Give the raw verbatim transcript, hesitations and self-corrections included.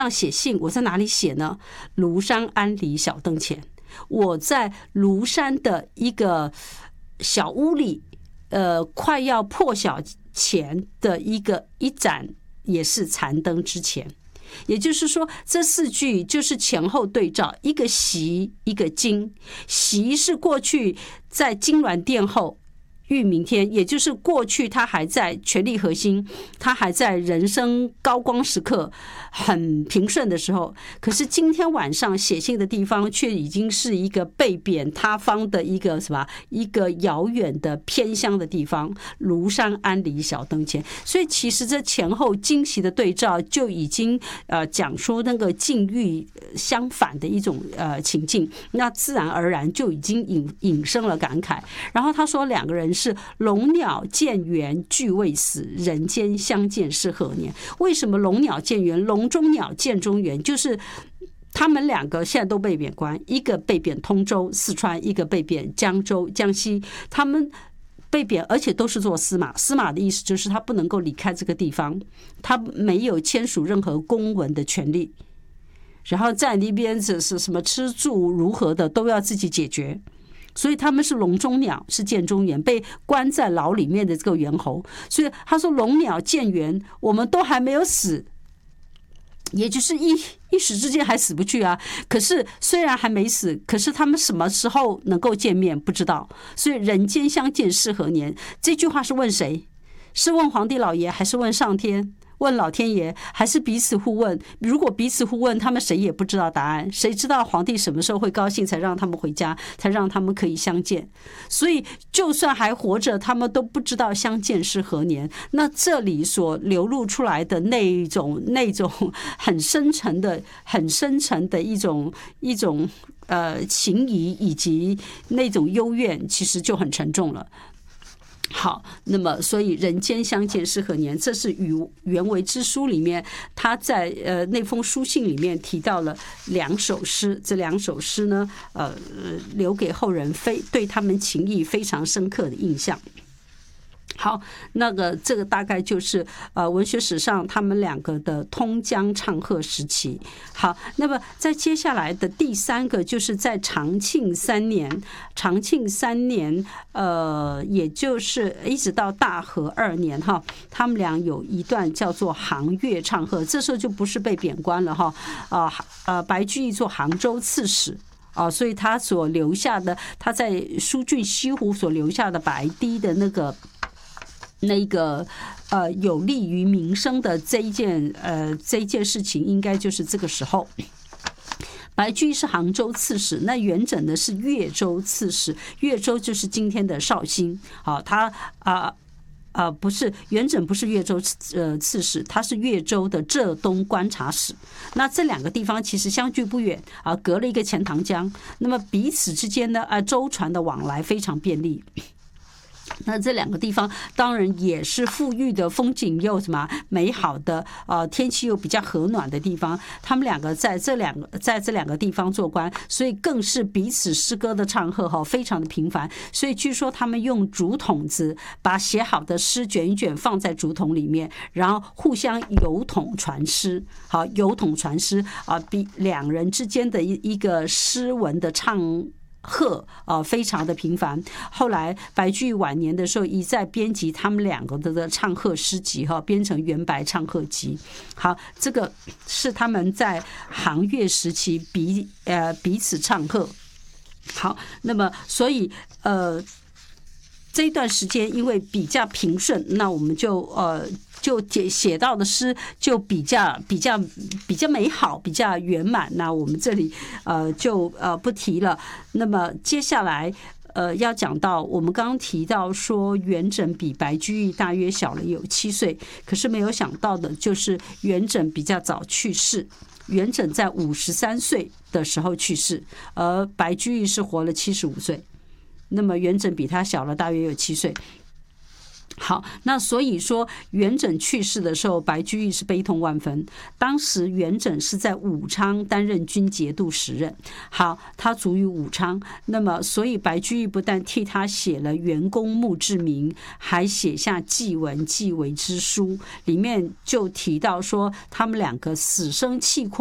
写信，我在哪里写呢？庐山安里小灯前，我在庐山的一个小屋里，呃，快要破晓前的一个一盏也是残灯之前。也就是说，这四句就是前后对照，一个习，一个今。习是过去在金銮殿后遇明天，也就是过去他还在权力核心，他还在人生高光时刻很平顺的时候，可是今天晚上写信的地方却已经是一个被贬他方的一个什么一个遥远的偏乡的地方，庐山安里小灯前。所以其实这前后惊喜的对照就已经呃讲出那个境遇相反的一种呃情境，那自然而然就已经引引生了感慨。然后他说两个人是龙鸟见缘俱未死，人间相见是何年？为什么龙鸟见缘？龙中鸟见中缘，就是他们两个现在都被贬官，一个被贬通州四川，一个被贬江州江西。他们被贬，而且都是做司马。司马的意思就是他不能够离开这个地方，他没有签署任何公文的权利。然后在那边是什么吃住如何的都要自己解决。所以他们是笼中鸟，是见中原，被关在牢里面的这个猿猴。所以他说龙鸟见猿，我们都还没有死，也就是一一时之间还死不去啊。可是虽然还没死，可是他们什么时候能够见面不知道。所以人间相见是何年？这句话是问谁？是问皇帝老爷，还是问上天？问老天爷，还是彼此互问？如果彼此互问，他们谁也不知道答案。谁知道皇帝什么时候会高兴，才让他们回家，才让他们可以相见？所以就算还活着，他们都不知道相见是何年。那这里所流露出来的那一种那种很深沉的很深沉的一种一种呃情谊，以及那种幽怨，其实就很沉重了。好，那么所以人间相见是何年？这是与袁维之书里面，他在呃那封书信里面提到了两首诗。这两首诗呢，呃，留给后人非对他们情谊非常深刻的印象。好，那个这个大概就是呃文学史上他们两个的通江唱和时期。好，那么在接下来的第三个就是在长庆三年，长庆三年呃也就是一直到大和二年哈，他们俩有一段叫做杭粤唱和，这时候就不是被贬官了哈，啊呃白居易做杭州刺史。啊，所以他所留下的，他在疏浚西湖所留下的白堤的那个。那个呃有利于民生的这一件呃这一件事情，应该就是这个时候。白居易是杭州刺史，那元稹呢是越州刺史，越州就是今天的绍兴。好，他啊啊、呃呃、不是元稹不是越州呃刺史，他是越州的浙东观察使。那这两个地方其实相距不远啊，隔了一个钱塘江，那么彼此之间呢啊舟船的往来非常便利。那这两个地方当然也是富裕的，风景又什么美好的，呃，天气又比较和暖的地方。他们两个在这两个在这两个地方做官，所以更是彼此诗歌的唱和哈，非常的频繁。所以据说他们用竹筒子把写好的诗卷一卷放在竹筒里面，然后互相邮筒传诗。好，邮筒传诗啊，比两人之间的一一个诗文的唱。贺啊，非常的频繁。后来白居易晚年的时候，一再编辑他们两个的唱贺诗集哈，编成《元白唱贺集》。好，这个是他们在杭粤时期彼呃彼此唱贺。好，那么所以呃这一段时间因为比较平顺，那我们就呃。就写到的诗就比较比较比较美好，比较圆满。那我们这里呃就呃不提了。那么接下来呃要讲到，我们刚刚提到说元稹比白居易大约小了有七岁，可是没有想到的就是元稹比较早去世。元稹在五十三岁的时候去世，而白居易是活了七十五岁。那么元稹比他小了大约有七岁。 好，那所以说元稹去世的时候，白居易是悲痛万分。当时元稹是在武昌担任军节度使任，好，他卒于武昌。那么，所以白居易不但替他写了元公墓志铭，还写下祭文、祭为之书，里面就提到说他们两个死生契阔。